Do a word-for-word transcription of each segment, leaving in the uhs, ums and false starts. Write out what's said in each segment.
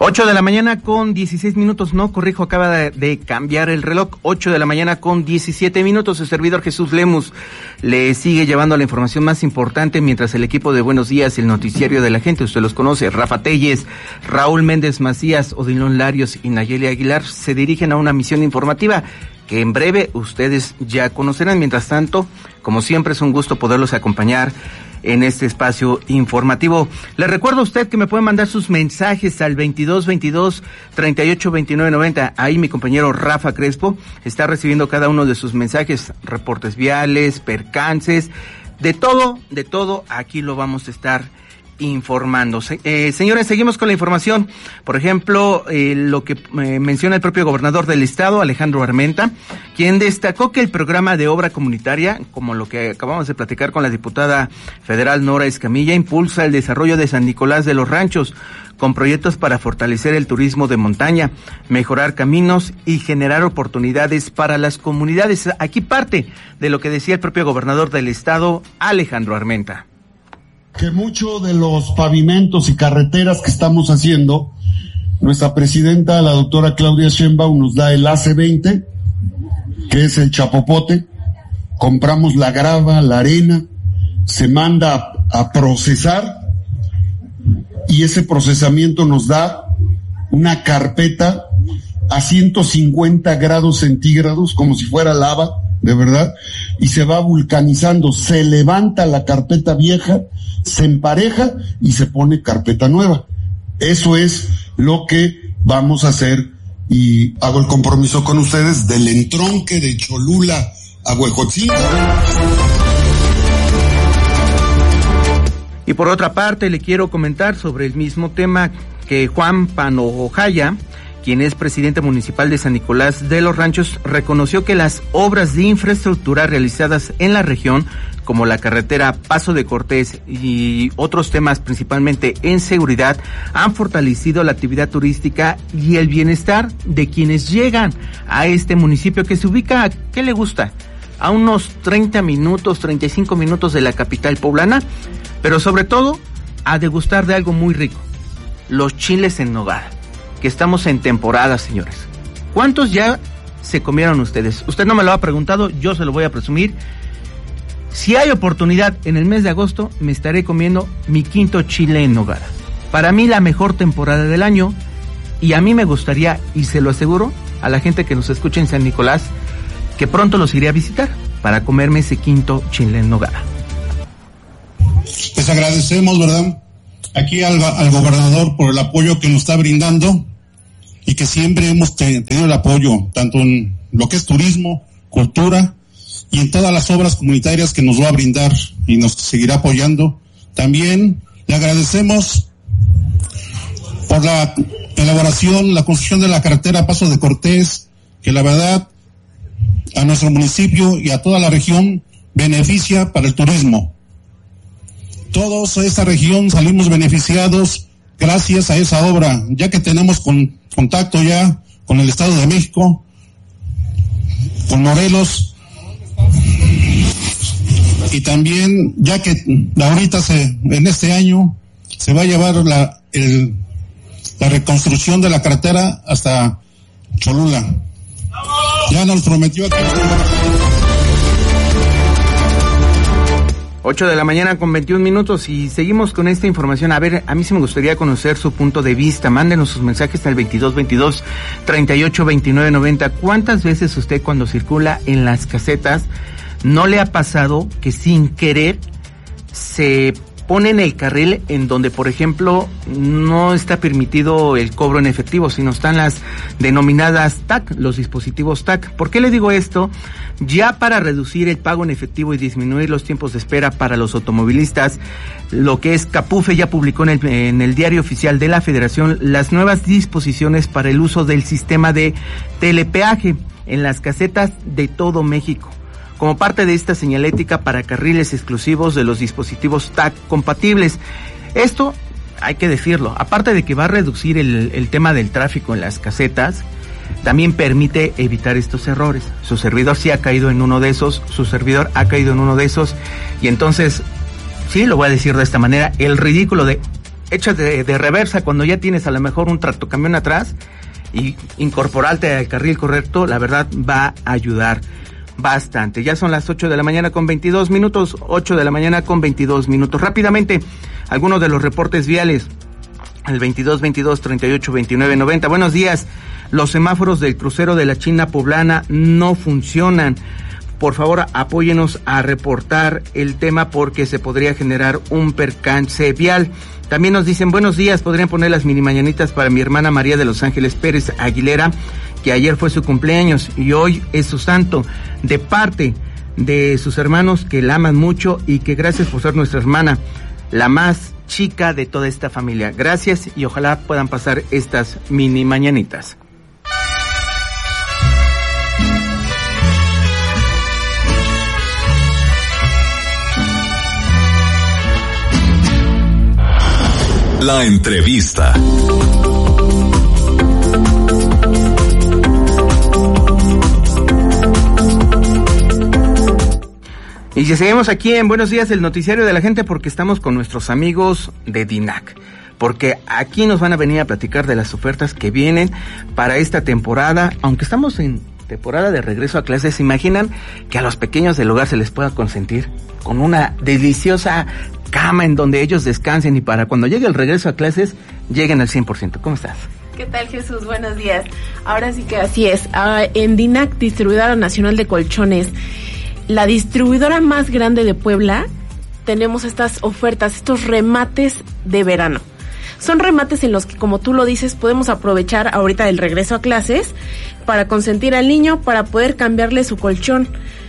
ocho de la mañana con dieciséis minutos, no, corrijo, acaba de, de cambiar el reloj, ocho de la mañana con diecisiete minutos, el servidor Jesús Lemus le sigue llevando la información más importante mientras el equipo de Buenos Días, el noticiario de la gente, usted los conoce, Rafa Telles, Raúl Méndez Macías, Odilon Larios y Nayeli Aguilar se dirigen a una misión informativa que en breve ustedes ya conocerán. Mientras tanto, como siempre es un gusto poderlos acompañar en este espacio informativo. Le recuerdo a usted que me puede mandar sus mensajes al veintidós veintidós treinta y ocho veintinueve noventa. Ahí mi compañero Rafa Crespo está recibiendo cada uno de sus mensajes, reportes viales, percances, de todo, de todo, aquí lo vamos a estar informando. Eh, señores, seguimos con la información. Por ejemplo, eh, lo que eh, menciona el propio gobernador del estado, Alejandro Armenta, quien destacó que el programa de obra comunitaria, como lo que acabamos de platicar con la diputada federal Nora Escamilla, impulsa el desarrollo de San Nicolás de los Ranchos, con proyectos para fortalecer el turismo de montaña, mejorar caminos y generar oportunidades para las comunidades. Aquí parte de lo que decía el propio gobernador del estado, Alejandro Armenta. Que muchos de los pavimentos y carreteras que estamos haciendo, nuestra presidenta, la doctora Claudia Sheinbaum, nos da el A C veinte, que es el chapopote, compramos la grava, la arena, se manda a, a procesar, y ese procesamiento nos da una carpeta a ciento cincuenta grados centígrados, como si fuera lava, de verdad, y se va vulcanizando, se levanta la carpeta vieja, se empareja y se pone carpeta nueva. Eso es lo que vamos a hacer, y hago el compromiso con ustedes del entronque de Cholula a Huejotzingo. Y por otra parte, le quiero comentar sobre el mismo tema que Juan Panojaya, quien es presidente municipal de San Nicolás de los Ranchos, reconoció que las obras de infraestructura realizadas en la región, como la carretera Paso de Cortés y otros temas principalmente en seguridad, han fortalecido la actividad turística y el bienestar de quienes llegan a este municipio que se ubica, ¿qué le gusta?, a unos treinta minutos, treinta y cinco minutos de la capital poblana, pero sobre todo a degustar de algo muy rico, los chiles en nogada, que estamos en temporada, señores. ¿Cuántos ya se comieron ustedes? Usted no me lo ha preguntado, yo se lo voy a presumir. Si hay oportunidad en el mes de agosto, me estaré comiendo mi quinto chile en nogada. Para mí la mejor temporada del año, y a mí me gustaría, y se lo aseguro a la gente que nos escucha en San Nicolás, que pronto los iré a visitar para comerme ese quinto chile en nogada. Les agradecemos, ¿verdad?, aquí al, al gobernador por el apoyo que nos está brindando, y que siempre hemos te, tenido el apoyo, tanto en lo que es turismo, cultura, y en todas las obras comunitarias que nos va a brindar y nos seguirá apoyando. También le agradecemos por la elaboración, la construcción de la carretera Paso de Cortés, que la verdad a nuestro municipio y a toda la región beneficia para el turismo. Todos a esta región salimos beneficiados gracias a esa obra, ya que tenemos con, contacto ya con el Estado de México, con Morelos, y también ya que ahorita se, en este año se va a llevar la, el, la reconstrucción de la carretera hasta Cholula. Ya nos prometió aquí. ocho de la mañana con veintiún minutos y seguimos con esta información. A ver, a mí sí me gustaría conocer su punto de vista. Mándenos sus mensajes al veintidós veintidós treinta y ocho veintinueve noventa. ¿Cuántas veces usted, cuando circula en las casetas, no le ha pasado que sin querer se pone en el carril en donde, por ejemplo, no está permitido el cobro en efectivo, sino están las denominadas T A C, los dispositivos T A C? ¿Por qué le digo esto? Ya para reducir el pago en efectivo y disminuir los tiempos de espera para los automovilistas, lo que es Capufe ya publicó en el, en el Diario Oficial de la Federación las nuevas disposiciones para el uso del sistema de telepeaje en las casetas de todo México, como parte de esta señalética para carriles exclusivos de los dispositivos T A C compatibles. Esto, hay que decirlo, aparte de que va a reducir el, el tema del tráfico en las casetas, también permite evitar estos errores. Su servidor sí ha caído en uno de esos, su servidor ha caído en uno de esos, y entonces, sí, lo voy a decir de esta manera, el ridículo de, echas de, de reversa cuando ya tienes a lo mejor un tractocamión atrás y incorporarte al carril correcto, la verdad va a ayudar bastante. Ya son las ocho de la mañana con veintidós minutos, ocho de la mañana con veintidós minutos. Rápidamente, algunos de los reportes viales. El veintidós, veintidós, treinta y ocho, veintinueve, noventa. Buenos días. Los semáforos del crucero de la China Poblana no funcionan. Por favor, apóyenos a reportar el tema porque se podría generar un percance vial. También nos dicen, buenos días, podrían poner las mini mañanitas para mi hermana María de los Ángeles Pérez Aguilera, que ayer fue su cumpleaños y hoy es su santo, de parte de sus hermanos que la aman mucho y que gracias por ser nuestra hermana, la más chica de toda esta familia. Gracias y ojalá puedan pasar estas mini mañanitas. La entrevista. Y si seguimos aquí en Buenos Días, el noticiario de la gente, porque estamos con nuestros amigos de DINAC, porque aquí nos van a venir a platicar de las ofertas que vienen para esta temporada, aunque estamos en temporada de regreso a clases. ¿Se imaginan que a los pequeños del hogar se les pueda consentir con una deliciosa cama en donde ellos descansen y para cuando llegue el regreso a clases lleguen al cien por ciento? ¿Cómo estás? ¿Qué tal, Jesús? Buenos días. Ahora sí que así es. Uh, en DINAC, Distribuidora Nacional de Colchones, la distribuidora más grande de Puebla, tenemos estas ofertas, estos remates de verano. Son remates en los que, como tú lo dices, podemos aprovechar ahorita el regreso a clases para consentir al niño, para poder cambiarle su colchón.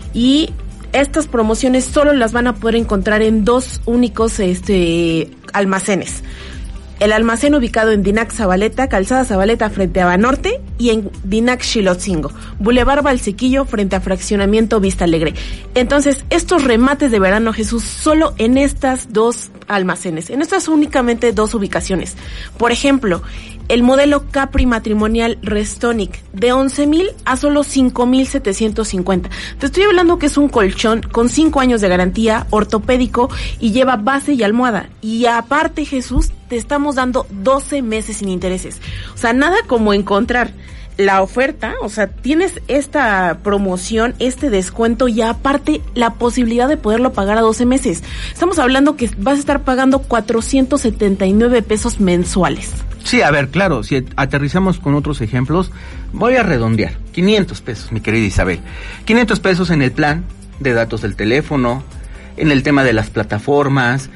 Y estas promociones solo las van a poder encontrar en dos únicos este almacenes. El almacén ubicado en DINAC Zabaleta, Calzada Zabaleta frente a Banorte, y en DINAC Xilotzingo, Boulevard Valsequillo frente a Fraccionamiento Vista Alegre. Entonces, estos remates de verano, Jesús, solo en estas dos almacenes, en estas únicamente dos ubicaciones. Por ejemplo, el modelo Capri Matrimonial Restonic, de once mil a solo cinco mil setecientos cincuenta. Te estoy hablando que es un colchón con cinco años de garantía, ortopédico, y lleva base y almohada. Y aparte, Jesús, te estamos dando doce meses sin intereses. O sea, nada como encontrar la oferta, o sea, tienes esta promoción, este descuento y aparte la posibilidad de poderlo pagar a doce meses. Estamos hablando que vas a estar pagando cuatrocientos setenta y nueve pesos mensuales. Sí, a ver, claro, si aterrizamos con otros ejemplos, voy a redondear, quinientos pesos, mi querida Isabel. quinientos pesos en el plan de datos del teléfono, en el tema de las plataformas.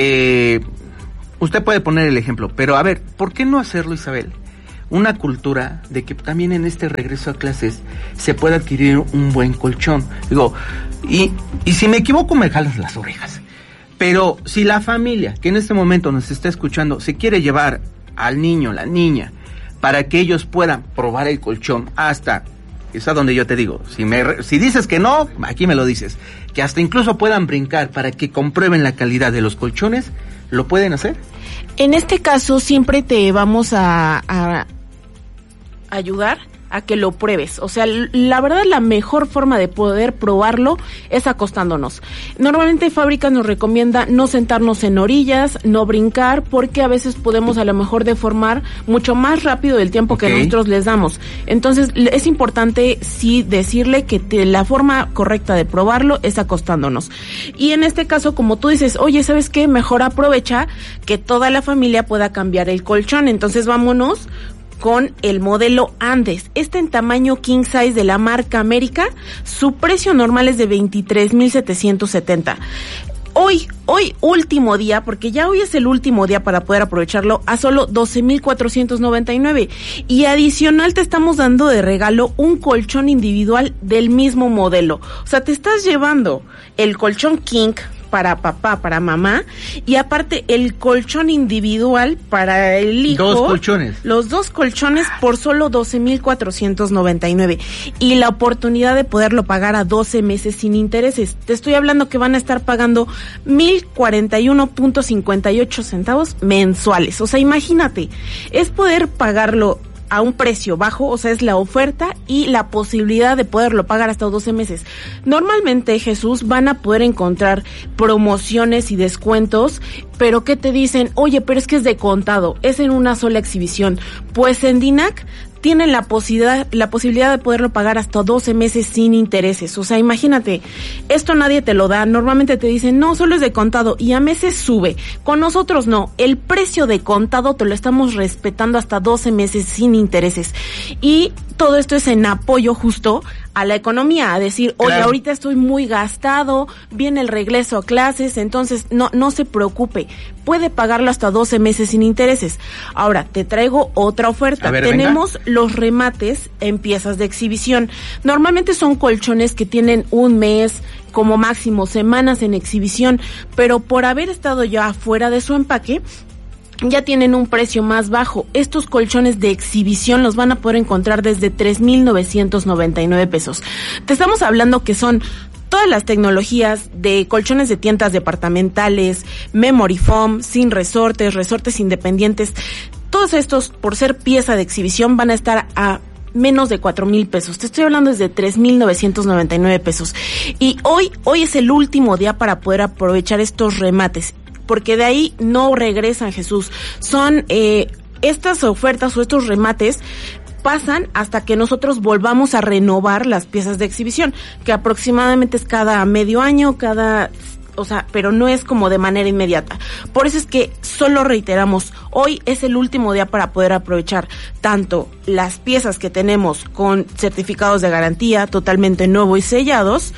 Eh, usted puede poner el ejemplo, pero a ver, ¿por qué no hacerlo, Isabel? Una cultura de que también en este regreso a clases se pueda adquirir un buen colchón. Digo, y, y si me equivoco me jalas las orejas. Pero si la familia que en este momento nos está escuchando se quiere llevar al niño, la niña, para que ellos puedan probar el colchón hasta, es a donde yo te digo, si me si dices que no, aquí me lo dices, que hasta incluso puedan brincar para que comprueben la calidad de los colchones, ¿lo pueden hacer? En este caso siempre te vamos a, a ayudar a que lo pruebes. O sea, la verdad, la mejor forma de poder probarlo es acostándonos. Normalmente fábrica nos recomienda no sentarnos en orillas, no brincar, porque a veces podemos a lo mejor deformar mucho más rápido del tiempo okay. que nosotros les damos. Entonces, es importante sí decirle que te, la forma correcta de probarlo es acostándonos. Y en este caso, como tú dices, oye, ¿sabes qué? Mejor aprovecha que toda la familia pueda cambiar el colchón. Entonces, vámonos con el modelo Andes. Este en tamaño king size de la marca América, su precio normal es de veintitrés mil setecientos setenta. Hoy, hoy último día, porque ya hoy es el último día para poder aprovecharlo, a solo doce mil cuatrocientos noventa y nueve. Y adicional te estamos dando de regalo un colchón individual del mismo modelo. O sea, te estás llevando el colchón king para papá, para mamá, y aparte el colchón individual para el hijo. Dos colchones. Los dos colchones por solo doce mil cuatrocientos noventa y nueve. Y la oportunidad de poderlo pagar a doce meses sin intereses. Te estoy hablando que van a estar pagando mil cuarenta y uno punto cincuenta y ocho centavos mensuales. O sea, imagínate, es poder pagarlo a un precio bajo, o sea, es la oferta y la posibilidad de poderlo pagar hasta doce meses. Normalmente, Jesús, van a poder encontrar promociones y descuentos, pero ¿qué te dicen? Oye, pero es que es de contado, es en una sola exhibición. Pues en Dinac tienen la posibilidad, la posibilidad de poderlo pagar hasta doce meses sin intereses. O sea, imagínate, esto nadie te lo da. Normalmente te dicen, no, solo es de contado y a meses sube. Con nosotros no, el precio de contado te lo estamos respetando hasta doce meses sin intereses. Y todo esto es en apoyo justo a la economía, a decir, oye, claro, ahorita estoy muy gastado, viene el regreso a clases, entonces no, no se preocupe, puede pagarlo hasta doce meses sin intereses. Ahora, te traigo otra oferta. Ver, tenemos venga. Los remates en piezas de exhibición. Normalmente son colchones que tienen un mes, como máximo semanas en exhibición, pero por haber estado ya fuera de su empaque, ya tienen un precio más bajo. Estos colchones de exhibición los van a poder encontrar desde tres mil novecientos noventa y nueve pesos. Te estamos hablando que son todas las tecnologías de colchones de tiendas departamentales, memory foam, sin resortes, resortes independientes. Todos estos, por ser pieza de exhibición, van a estar a menos de cuatro mil pesos. Te estoy hablando desde tres mil novecientos noventa y nueve pesos. Y hoy, hoy es el último día para poder aprovechar estos remates, porque de ahí no regresan, Jesús. Son eh, estas ofertas o estos remates pasan hasta que nosotros volvamos a renovar las piezas de exhibición, que aproximadamente es cada medio año, cada, o sea, pero no es como de manera inmediata. Por eso es que solo reiteramos, hoy es el último día para poder aprovechar tanto las piezas que tenemos con certificados de garantía totalmente nuevos y sellados,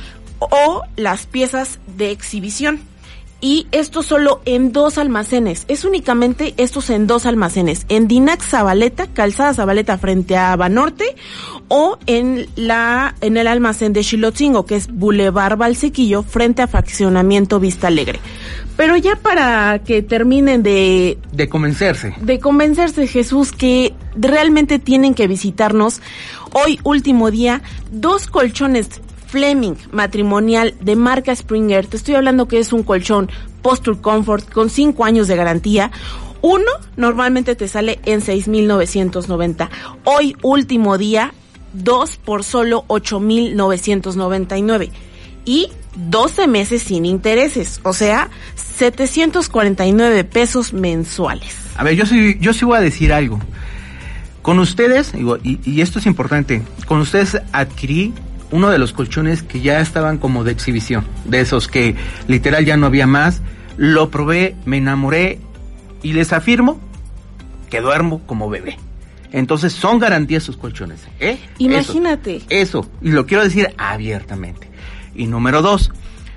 o las piezas de exhibición. Y esto solo en dos almacenes, es únicamente estos en dos almacenes, en Dinac Zabaleta, Calzada Zabaleta frente a Banorte, o en la en el almacén de Xilotzingo, que es Boulevard Valsequillo, frente a Fraccionamiento Vista Alegre. Pero ya para que terminen de... De convencerse. De convencerse, Jesús, que realmente tienen que visitarnos, hoy último día, dos colchones Fleming matrimonial de marca Springer. Te estoy hablando que es un colchón Posture Comfort con cinco años de garantía. Uno normalmente te sale en seis mil novecientos noventa. Hoy último día, dos por solo ocho mil novecientos noventa y nueve. Y doce meses sin intereses, o sea, setecientos cuarenta y nueve pesos mensuales. A ver, yo sí, yo sí voy a decir algo. Con ustedes, y, y esto es importante, con ustedes adquirí uno de los colchones que ya estaban como de exhibición, de esos que literal ya no había más. Lo probé, me enamoré y les afirmo que duermo como bebé. Entonces son garantías sus colchones, ¿eh? Imagínate. Eso, eso, y lo quiero decir abiertamente. Y número dos,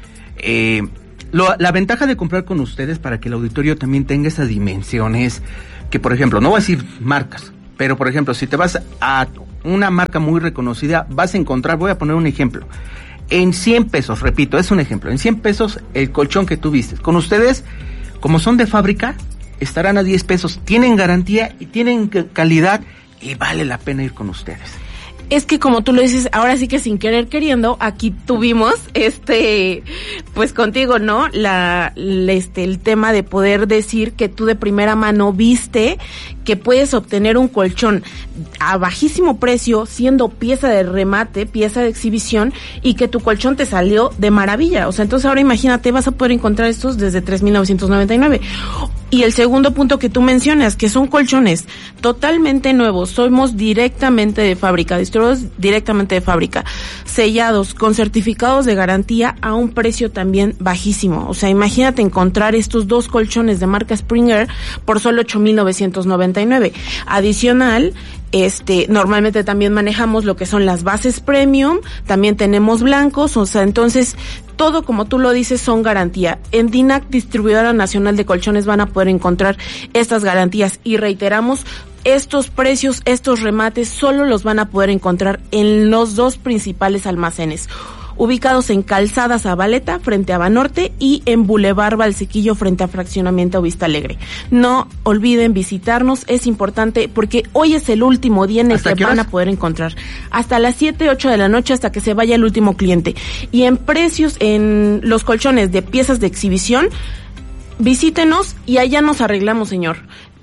eh, lo, la ventaja de comprar con ustedes para que el auditorio también tenga esas dimensiones, que por ejemplo, no voy a decir marcas, pero por ejemplo, si te vas a una marca muy reconocida, vas a encontrar, voy a poner un ejemplo, en cien pesos, repito, es un ejemplo, en cien pesos el colchón que tú vistes. Con ustedes, como son de fábrica, estarán a diez pesos, tienen garantía y tienen calidad y vale la pena ir con ustedes. Es que como tú lo dices, ahora sí que sin querer queriendo, aquí tuvimos este, pues contigo, ¿no? La, la, este, el tema de poder decir que tú de primera mano viste que puedes obtener un colchón a bajísimo precio, siendo pieza de remate, pieza de exhibición, y que tu colchón te salió de maravilla. O sea, entonces ahora imagínate, vas a poder encontrar estos desde tres mil novecientos noventa y nueve. Y el segundo punto que tú mencionas, que son colchones totalmente nuevos, somos directamente de fábrica, distribuidos directamente de fábrica, sellados, con certificados de garantía a un precio también bajísimo. O sea, imagínate encontrar estos dos colchones de marca Springer por solo ocho mil novecientos noventa y nueve. Adicional, este, normalmente también manejamos lo que son las bases premium, también tenemos blancos, o sea, entonces todo, como tú lo dices, son garantía. En Dinac, distribuidora nacional de colchones, van a poder encontrar estas garantías y reiteramos, estos precios, estos remates solo los van a poder encontrar en los dos principales almacenes, ubicados en Calzada Zabaleta frente a Banorte y en Boulevard Valsequillo frente a Fraccionamiento Vista Alegre. No olviden visitarnos, es importante porque hoy es el último día en el que van a poder encontrar. Hasta las siete, ocho de la noche, hasta que se vaya el último cliente. Y en precios, en los colchones de piezas de exhibición, visítenos y allá nos arreglamos, señor.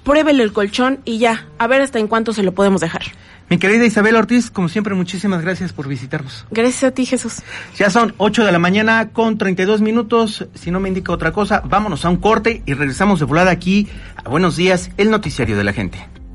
pruébele el colchón y ya, a ver hasta en cuánto se lo podemos dejar. Mi querida Isabel Ortiz, como siempre, muchísimas gracias por visitarnos. Gracias a ti, Jesús. Ya son ocho de la mañana con treinta y dos minutos. Si no me indica otra cosa, vámonos a un corte y regresamos de volada aquí a Buenos Días, el noticiario de la gente.